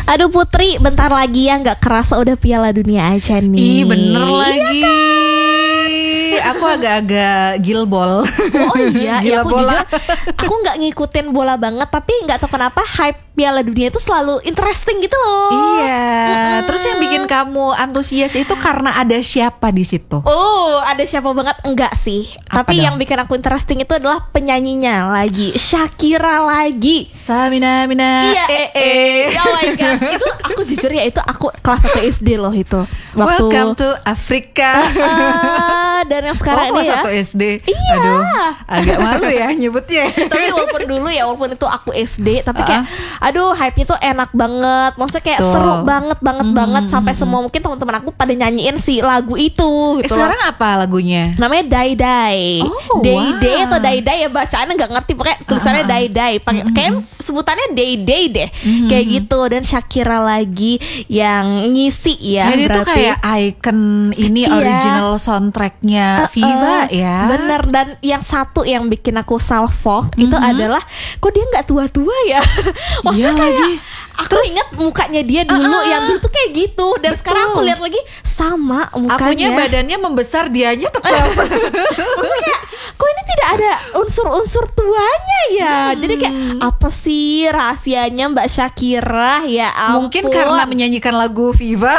Aduh Putri, bentar lagi ya, gak kerasa udah Piala Dunia aja nih. Ih bener lagi kan? Aku agak-agak gilbol. Oh iya, ya aku bola. jujur aku gak ngikutin bola banget. Tapi gak tahu kenapa hype Piala Dunia itu selalu interesting gitu loh. Iya. Terus yang bikin kamu antusias itu karena ada siapa di situ? Oh, ada siapa banget? Enggak sih. Apa tapi dong? yang bikin aku interesting itu adalah penyanyinya lagi, Shakira lagi. Samina mina. Iya, oh my god. Itu aku jujur ya, itu aku kelas 1 SD loh itu. Welcome to Afrika. Dan yang sekarang ini ya. Kelas 1 SD. Iya. Aduh, agak malu ya nyebutnya. Tapi walaupun dulu ya, walaupun itu aku SD, tapi kayak aduh, hype-nya tuh enak banget. Maksudnya kayak Tuh. seru banget sampai semua mungkin teman-teman aku pada nyanyiin si lagu itu gitu. Sekarang apa lagunya? Namanya Dai Dai. Oh, Dai Dai wow. atau Dai Dai ya, bacaannya nggak ngerti, pokoknya tulisannya Dai Dai. Kayak sebutannya Dai Dai deh. Kayak gitu. Dan Shakira lagi yang ngisi ya. Jadi itu berarti kayak icon ini Iya. original soundtracknya Viva ya. Bener. Dan yang satu yang bikin aku salfok itu adalah kok dia nggak tua-tua ya. Maksudnya Iya kayak lagi. aku ingat mukanya dia dulu yang dulu tuh kayak gitu. Dan Betul. sekarang aku lihat lagi sama mukanya. Akunya badannya membesar, dianya tetap. Maksudnya kayak kok ini tidak ada unsur-unsur tuanya ya. Jadi kayak apa sih rahasianya Mbak Shakira ya ampun. Mungkin karena menyanyikan lagu Viva.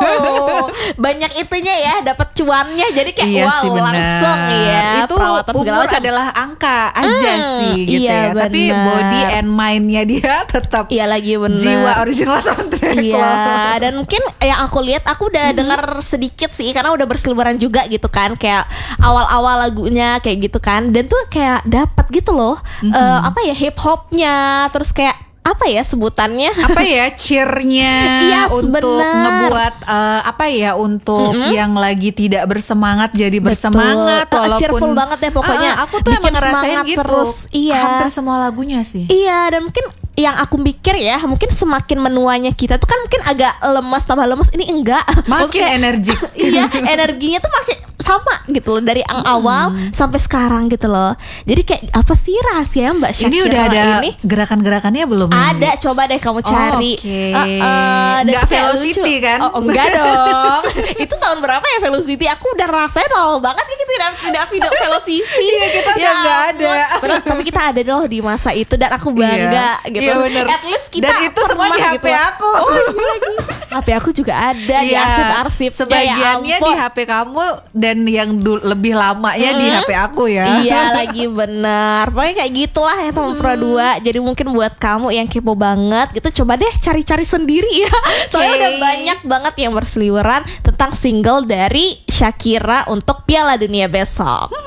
Banyak itunya ya, dapat cuannya. Jadi kayak Iya wow sih, benar. langsung ya. Itu perawatan segala umur macam. adalah angka aja sih gitu iya, ya. Tapi benar. body and mind-nya dia tetap Iya lagi bener. jiwa original soundtrack loh. Iya, dan mungkin yang aku lihat, aku udah dengar sedikit sih karena udah berseliweran juga gitu kan, kayak awal-awal lagunya kayak gitu kan, dan tuh kayak dapat gitu loh, apa ya, hip hopnya, terus kayak apa ya sebutannya? Apa ya, cheer-nya Yes, untuk bener. ngebuat apa ya, untuk yang lagi tidak bersemangat jadi bersemangat. Betul. Walaupun Cheerful banget ya pokoknya. aku tuh Bikin emang ngerasain semangat gitu terus. Iya. hampir semua lagunya sih. Iya, dan mungkin yang aku pikir ya, mungkin semakin menuanya kita tuh kan mungkin agak lemas, tambah lemas. Ini enggak. Makin Maksudnya, energik. Iya, energinya tuh makin sama gitu loh, dari yang awal sampai sekarang gitu loh. Jadi kayak apa sih rahasia Mbak Shakira Ini udah ada ini? gerakan-gerakannya belum? Ada, coba deh kamu cari. Oke. Dan Nggak kayak Velocity lucu. kan? Oh enggak dong. Itu tahun berapa ya Velocity? Aku udah rasain lama banget ya kita tidak video Velocity. Iya, kita udah nggak ada. Padahal, tapi kita ada loh di masa itu dan aku bangga gitu. Iya, bener. At least kita Dan itu semua di pernah HP gitu. aku. HP aku juga ada di Iya, arsip-arsipnya. sebagiannya ya ampun. di HP kamu dan yang lebih lamanya di HP aku ya. Iya lagi bener. Pokoknya kayak gitulah ya teman Pro 2. Jadi mungkin buat kamu yang kepo banget gitu, coba deh cari-cari sendiri ya. Soalnya udah banyak banget yang berseliweran tentang single dari Shakira untuk Piala Dunia besok.